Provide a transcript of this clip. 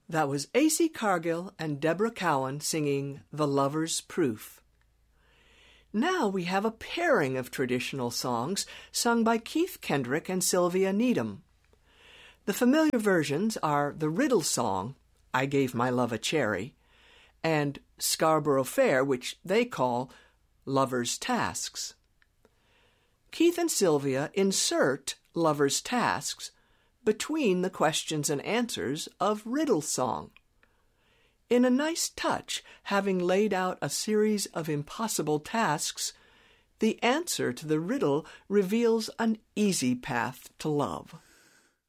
That was A.C. Cargill and Deborah Cowan singing The Lover's Proof. Now we have a pairing of traditional songs sung by Keith Kendrick and Sylvia Needham. The familiar versions are the riddle song, I Gave My Love a Cherry, and Scarborough Fair, which they call Lover's Tasks. Keith and Sylvia insert Lover's Tasks between the questions and answers of Riddle Song. In a nice touch, having laid out a series of impossible tasks, the answer to the riddle reveals an easy path to love.